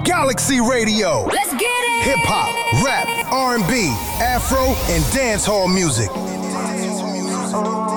Galaxy Radio. Let's get it. Hip hop, rap, R&B, Afro, and dancehall music.